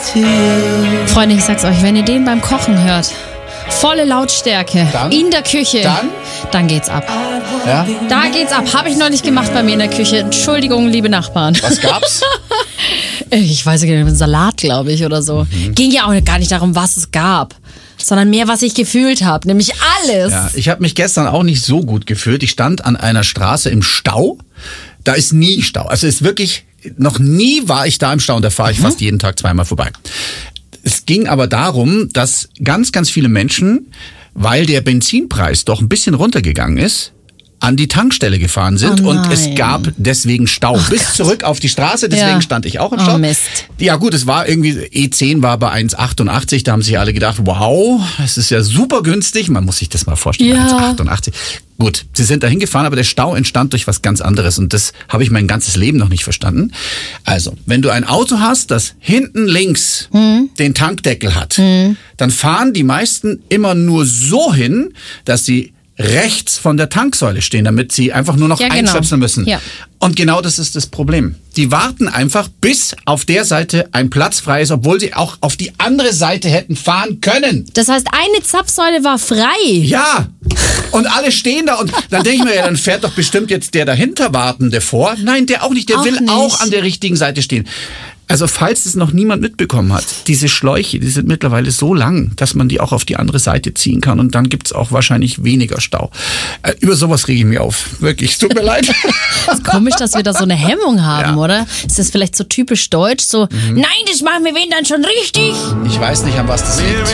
Freunde, ich sag's euch, wenn ihr den beim Kochen hört, volle Lautstärke, dann, in der Küche, dann geht's ab. Ja? Da geht's ab. Habe ich noch nicht gemacht bei mir in der Küche. Entschuldigung, liebe Nachbarn. Was gab's? Ich weiß nicht, einen Salat, glaube ich, oder so. Ging ja auch gar nicht darum, was es gab, sondern mehr, was ich gefühlt habe, nämlich alles. Ja, ich habe mich gestern auch nicht so gut gefühlt. Ich stand an einer Straße im Stau. Da ist nie Stau. Also ist wirklich, noch nie war ich da im Stau und da fahre ich fast jeden Tag zweimal vorbei. Es ging aber darum, dass ganz, ganz viele Menschen, weil der Benzinpreis doch ein bisschen runtergegangen ist, an die Tankstelle gefahren sind und es gab deswegen Stau bis zurück auf die Straße, deswegen stand ich auch im Stau. Oh Mist. Ja gut, es war irgendwie, E10 war bei 1,88, da haben sich alle gedacht, wow, es ist ja super günstig, man muss sich das mal vorstellen, Ja. 1,88. Gut, sie sind da hingefahren, aber der Stau entstand durch was ganz anderes und das habe ich mein ganzes Leben noch nicht verstanden. Also, wenn du ein Auto hast, das hinten links den Tankdeckel hat, dann fahren die meisten immer nur so hin, dass sie rechts von der Tanksäule stehen, damit sie einfach nur noch einstöpseln müssen. Ja. Und genau das ist das Problem. Die warten einfach, bis auf der Seite ein Platz frei ist, obwohl sie auch auf die andere Seite hätten fahren können. Das heißt, eine Zapfsäule war frei. Ja, und alle stehen da und dann denke ich mir, ja, dann fährt doch bestimmt jetzt der dahinter Wartende vor. Nein, der auch nicht, der Auch will nicht. auch an der richtigen Seite stehen. Also falls es noch niemand mitbekommen hat, diese Schläuche, die sind mittlerweile so lang, dass man die auch auf die andere Seite ziehen kann und dann gibt's auch wahrscheinlich weniger Stau. Über sowas rege ich mich auf. Wirklich, es tut mir leid. Ist komisch, dass wir da so eine Hemmung haben, Ja. oder? Ist das vielleicht so typisch deutsch, so, nein, das machen wir wenn dann schon richtig? Ich weiß nicht, an was das liegt.